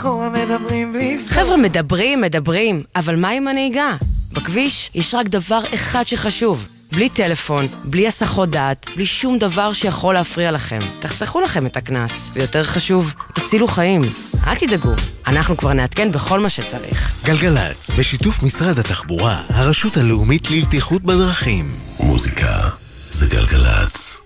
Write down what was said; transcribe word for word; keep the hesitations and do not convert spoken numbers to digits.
מאחורה מדברים בלי סוף. חבר'ה, מדברים, מדברים, אבל מה עם הנהיגה? בכביש יש רק דבר אחד שחשוב. בלי טלפון, בלי הסחות דעת, בלי שום דבר שיכול להפריע לכם. תחסכו לכם את הכנס, ויותר חשוב, תצילו חיים. אל תדאגו, אנחנו כבר נעדכן בכל מה שצריך. גלגלץ, בשיתוף משרד התחבורה, הרשות הלאומית לבטיחות בדרכים. מוזיקה זה גלגלץ.